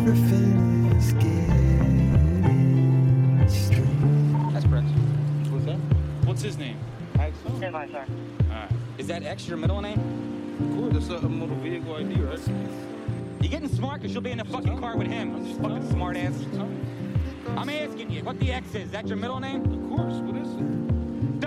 everything is getting strange. That's correct. What's that? What's his name? Axel? Stand by, sir. Is that X your middle name? Cool, that's a motor vehicle ID, right? You getting smart because you'll be in the fucking car with him. I'm just fucking smart ass. I'm asking you, what the X is? That your middle name? Of course, what is it?